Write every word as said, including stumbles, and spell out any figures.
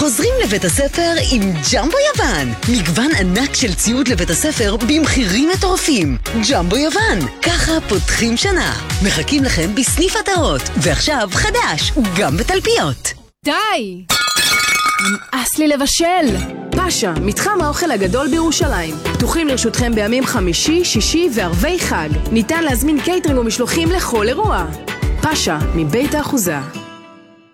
חוזרים לבית הספר עם ג'מבו יוון. מגוון ענק של ציוד לבית הספר במחירים מטורפים. ג'מבו יוון, ככה פותחים שנה. מחכים לכם בסניף עטרות, ועכשיו חדש, גם בתלפיות. די! נמאס לי לבשל. פאשה, מתחם האוכל הגדול בירושלים. פתוחים לרשותכם בימים חמישי, שישי וערבי חג. ניתן להזמין קייטרינג ומשלוחים לכל אירוע. פאשה, מבית האחוזה.